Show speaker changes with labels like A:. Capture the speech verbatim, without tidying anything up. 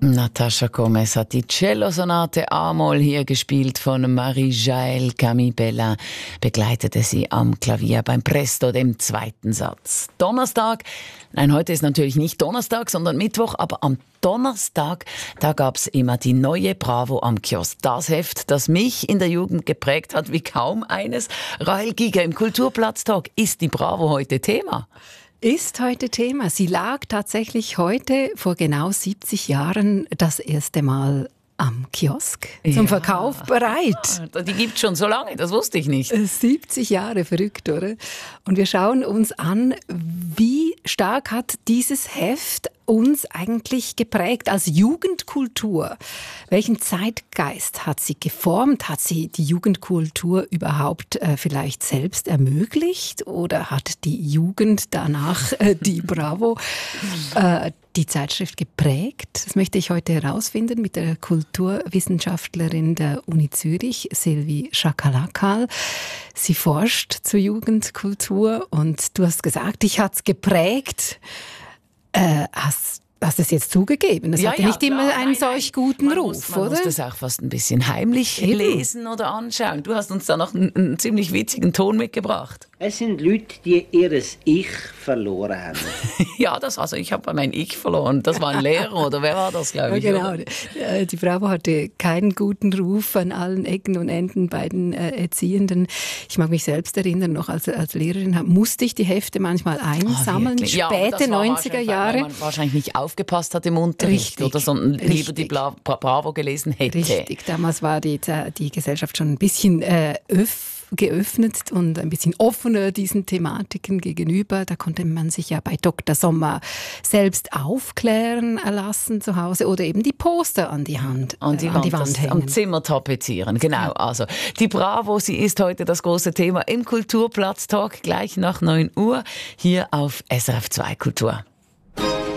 A: Natascha Gomez hat die Cellosonate A-Moll hier gespielt von Marie-Jaëlle Camille-Bellin, begleitete sie am Klavier beim Presto, dem zweiten Satz. Donnerstag, nein, heute ist natürlich nicht Donnerstag, sondern Mittwoch, aber am Donnerstag, da gab's immer die neue Bravo am Kiosk. Das Heft, das mich in der Jugend geprägt hat wie kaum eines. Rahel Giger im Kulturplatztalk. Ist die Bravo heute Thema?
B: Ist heute Thema. Sie lag tatsächlich heute vor genau siebzig Jahren das erste Mal am Kiosk zum ja. Verkauf bereit.
A: Ja, die gibt's schon so lange, das wusste ich nicht.
B: siebzig Jahre, verrückt, oder? Und wir schauen uns an, wie stark hat dieses Heft uns eigentlich geprägt als Jugendkultur. Welchen Zeitgeist hat sie geformt? Hat sie die Jugendkultur überhaupt äh, vielleicht selbst ermöglicht? Oder hat die Jugend danach äh, die Bravo äh, die Zeitschrift geprägt? Das möchte ich heute herausfinden mit der Kulturwissenschaftlerin der Uni Zürich, Sylvie Schakalakal. Sie forscht zur Jugendkultur und du hast gesagt, dich hat's geprägt. Äh, hast Hast es jetzt zugegeben? Das
A: ja,
B: hatte
A: ja,
B: nicht immer
A: klar,
B: einen
A: nein,
B: solch
A: nein.
B: guten
A: man
B: Ruf,
A: muss, man
B: oder?
A: Man muss das auch fast ein bisschen heimlich
B: Eben.
A: lesen oder anschauen. Du hast uns da noch einen, einen ziemlich witzigen Ton mitgebracht.
C: Es sind Leute, die ihr Ich verloren haben.
A: Ja, das, also ich habe mein Ich verloren. Das war ein Lehrer, oder wer war das, glaube ich?
B: Ja, genau. Oder? Die Bravo hatte keinen guten Ruf an allen Ecken und Enden bei den äh, Erziehenden. Ich mag mich selbst erinnern, noch als, als Lehrerin musste ich die Hefte manchmal einsammeln.
A: Oh, ja,
B: späte neunziger Jahre.
A: Weil man wahrscheinlich nicht aufgepasst hat im Unterricht.
B: Richtig,
A: oder sondern
B: richtig.
A: lieber die Bla- Bravo gelesen hätte.
B: Richtig, damals war die, die Gesellschaft schon ein bisschen äh, öff, geöffnet und ein bisschen offener diesen Thematiken gegenüber. Da konnte man sich ja bei Doktor Sommer selbst aufklären lassen zu Hause oder eben die Poster an die Hand,
A: an die,
B: äh, an
A: Wand,
B: die Wand
A: das,
B: hängen.
A: am Zimmer tapezieren, genau. Also die Bravo, sie ist heute das große Thema im Kulturplatztalk, gleich nach neun Uhr hier auf S R F zwei Kultur.